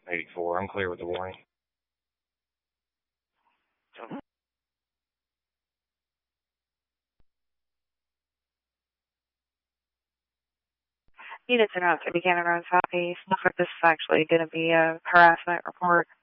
84. I'm clear with the warning. Units are not to begin around Southeast. Looks like this is actually going to be a harassment report.